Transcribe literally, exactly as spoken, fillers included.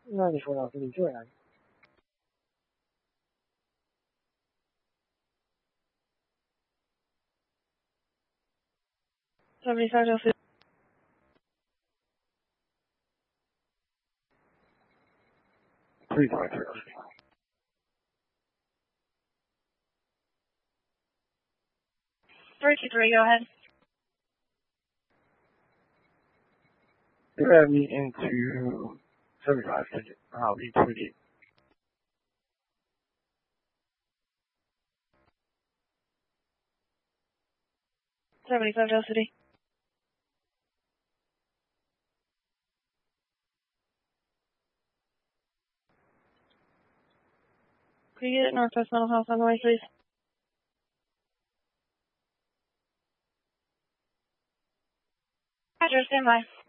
那你说老师，你住在哪里？ seventy-five oh three. Three five zero. three two three, go ahead. Grab me into seventy-five ticket. I'll be twenty. seventy-five Del City. Can you get it Northwest Mental Health on the way, please? Roger, stand by.